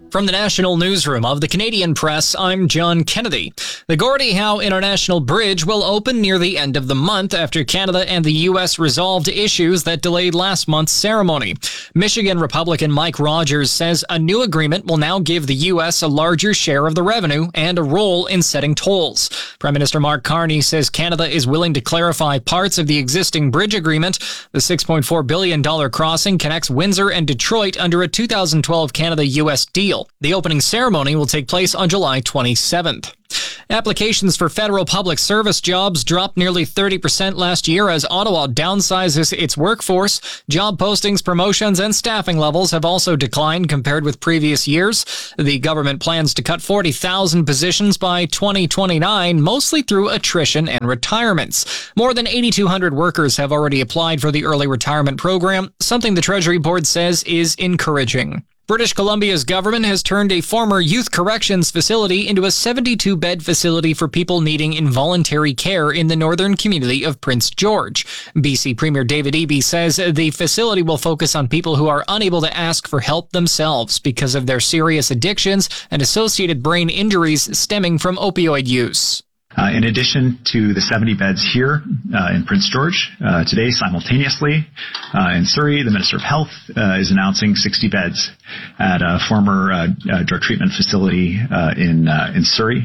From the National Newsroom of the Canadian Press, I'm John Kennedy. The Gordie Howe International Bridge will open near the end of the month after Canada and the U.S. resolved issues that delayed last month's ceremony. Michigan Republican Mike Rogers says a new agreement will now give the U.S. a larger share of the revenue and a role in setting tolls. Prime Minister Mark Carney says Canada is willing to clarify parts of the existing bridge agreement. The $6.4 billion crossing connects Windsor and Detroit under a 2012 Canada-U.S. deal. The opening ceremony will take place on July 27th. Applications for federal public service jobs dropped nearly 30% last year as Ottawa downsizes its workforce. Job postings, promotions, and staffing levels have also declined compared with previous years. The government plans to cut 40,000 positions by 2029, mostly through attrition and retirements. More than 8,200 workers have already applied for the early retirement program, something the Treasury Board says is encouraging. British Columbia's government has turned a former youth corrections facility into a 72-bed facility for people needing involuntary care in the northern community of Prince George. BC Premier David Eby says the facility will focus on people who are unable to ask for help themselves because of their serious addictions and associated brain injuries stemming from opioid use. In addition to the 70 beds here in Prince George, today simultaneously in Surrey, the Minister of Health is announcing 60 beds at a former drug treatment facility in Surrey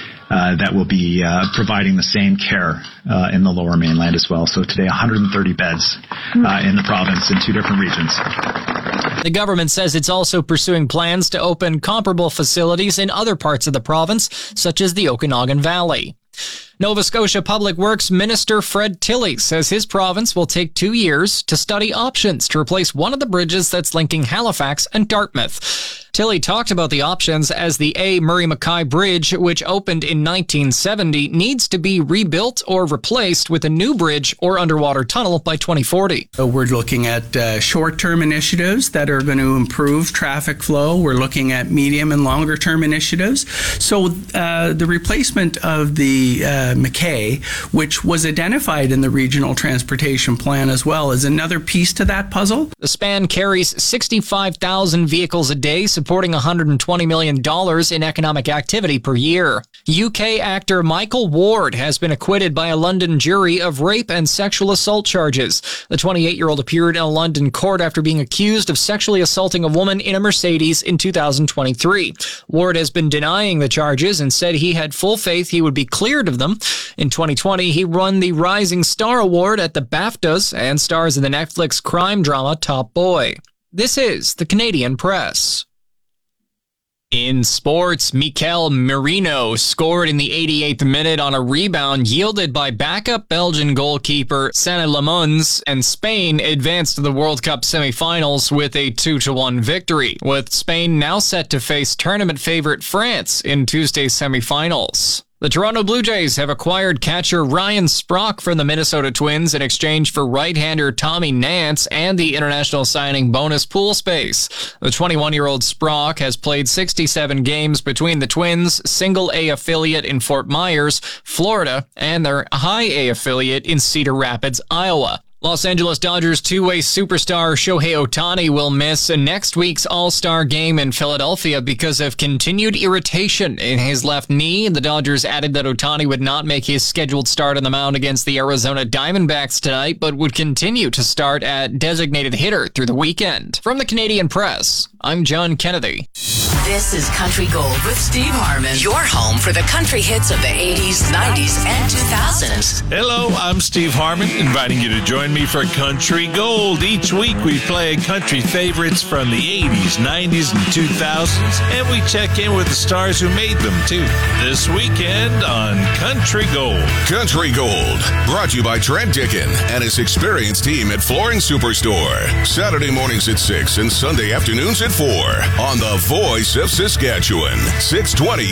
that will be providing the same care in the Lower Mainland as well. So today 130 beds in the province in two different regions. The government says it's also pursuing plans to open comparable facilities in other parts of the province, such as the Okanagan Valley. Nova Scotia Public Works Minister Fred Tilley says his province will take 2 years to study options to replace one of the bridges that's linking Halifax and Dartmouth. Tilley talked about the options as the A. Murray Mackay Bridge, which opened in 1970, needs to be rebuilt or replaced with a new bridge or underwater tunnel by 2040. We're looking at short-term initiatives that are going to improve traffic flow. We're looking at medium and longer-term initiatives. So the replacement of the Mackay, which was identified in the regional transportation plan as well, is another piece to that puzzle. The span carries 65,000 vehicles a day, supporting $120 million in economic activity per year. UK actor Michael Ward has been acquitted by a London jury of rape and sexual assault charges. The 28-year-old appeared in a London court after being accused of sexually assaulting a woman in a Mercedes in 2023. Ward has been denying the charges and said he had full faith he would be cleared of them. In 2020, he won the Rising Star Award at the BAFTAs and stars in the Netflix crime drama Top Boy. This is the Canadian Press. In sports, Mikel Merino scored in the 88th minute on a rebound yielded by backup Belgian goalkeeper Sané Lamons, and Spain advanced to the World Cup semifinals with a 2-1 victory, with Spain now set to face tournament favorite France in Tuesday's semifinals. The Toronto Blue Jays have acquired catcher Ryan Sprock from the Minnesota Twins in exchange for right-hander Tommy Nance and the international signing bonus pool space. The 21-year-old Sprock has played 67 games between the Twins' single-A affiliate in Fort Myers, Florida, and their high-A affiliate in Cedar Rapids, Iowa. Los Angeles Dodgers two-way superstar Shohei Ohtani will miss next week's All-Star game in Philadelphia because of continued irritation in his left knee. The Dodgers added that Ohtani would not make his scheduled start on the mound against the Arizona Diamondbacks tonight, but would continue to start at designated hitter through the weekend. From the Canadian Press, I'm John Kennedy. This is Country Gold with Steve Harmon, your home for the country hits of the 80s, 90s, and 2000s. Hello, I'm Steve Harmon, inviting you to join me for Country Gold. Each week we play country favorites from the 80s, 90s, and 2000s, and we check in with the stars who made them, too. This weekend on Country Gold. Country Gold, brought to you by Trent Dickin and his experienced team at Flooring Superstore. Saturday mornings at 6 and Sunday afternoons at 4 on the Voice of Saskatchewan, 620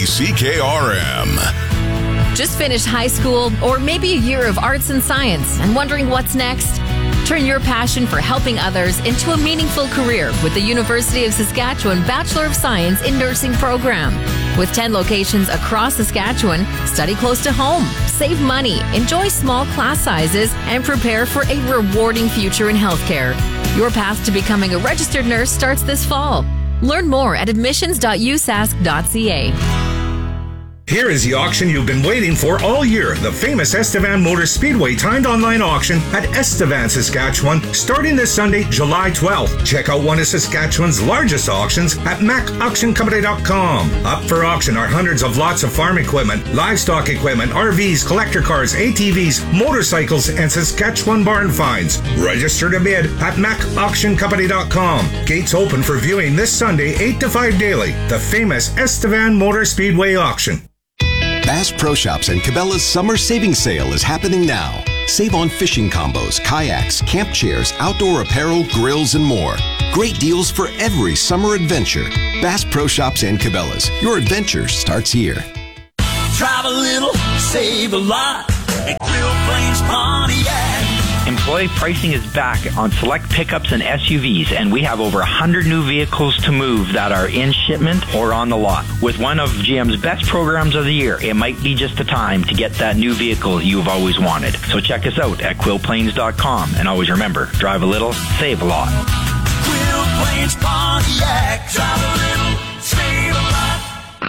CKRM. Just finished high school or maybe a year of arts and science and wondering what's next? Turn your passion for helping others into a meaningful career with the University of Saskatchewan Bachelor of Science in Nursing program. With 10 locations across Saskatchewan, study close to home, save money, enjoy small class sizes, and prepare for a rewarding future in healthcare. Your path to becoming a registered nurse starts this fall. Learn more at admissions.usask.ca. Here is the auction you've been waiting for all year. The famous Estevan Motor Speedway timed online auction at Estevan, Saskatchewan, starting this Sunday, July 12th. Check out one of Saskatchewan's largest auctions at macauctioncompany.com. Up for auction are hundreds of lots of farm equipment, livestock equipment, RVs, collector cars, ATVs, motorcycles, and Saskatchewan barn finds. Register to bid at macauctioncompany.com. Gates open for viewing this Sunday, 8 to 5 daily. The famous Estevan Motor Speedway auction. Bass Pro Shops and Cabela's Summer Savings Sale is happening now. Save on fishing combos, kayaks, camp chairs, outdoor apparel, grills, and more. Great deals for every summer adventure. Bass Pro Shops and Cabela's. Your adventure starts here. Drive a little, save a lot at Quill Plains Pontiac. Employee pricing is back on select pickups and SUVs, and we have over 100 new vehicles to move that are in shipment or on the lot. With one of GM's best programs of the year, it might be just the time to get that new vehicle you've always wanted. So check us out at quillplains.com, and always remember, drive a little, save a lot. Quill Plains Pontiac, drive a little, save a lot.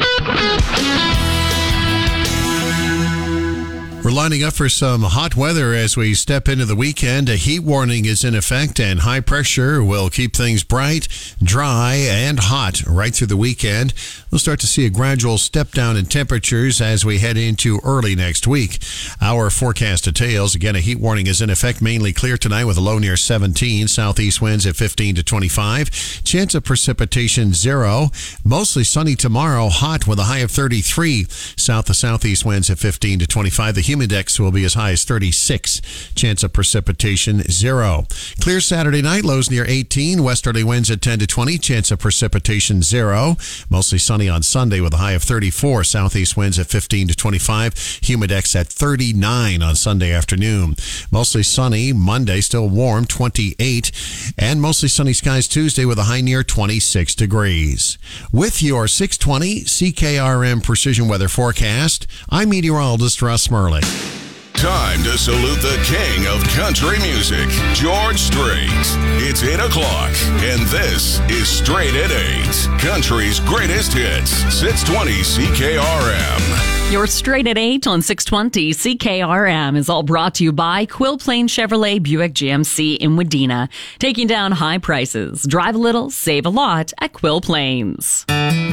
We're lining up for some hot weather as we step into the weekend. A heat warning is in effect, and high pressure will keep things bright, dry, and hot right through the weekend. We'll start to see a gradual step down in temperatures as we head into early next week. Our forecast details. Again, a heat warning is in effect. Mainly clear tonight with a low near 17. Southeast winds at 15 to 25. Chance of precipitation 0. Mostly sunny tomorrow. Hot with a high of 33. South to southeast winds at 15 to 25. The humidex will be as high as 36. Chance of precipitation 0. Clear Saturday night. Lows near 18. Westerly winds at 10 to 20. Chance of precipitation 0. Mostly sunny on Sunday with a high of 34. Southeast winds at 15 to 25. Humidex at 39 on Sunday afternoon. Mostly sunny Monday, still warm, 28. And mostly sunny skies Tuesday with a high near 26 degrees. With your 620 CKRM Precision Weather Forecast, I'm meteorologist Russ Murley. Time to salute the king of country music, George Strait. It's 8 o'clock, and this is Straight at 8. Country's greatest hits, 620 CKRM. Your Straight at 8 on 620 CKRM is all brought to you by Quill Plains Chevrolet Buick GMC in Wadena. Taking down high prices. Drive a little, save a lot at Quill Plains.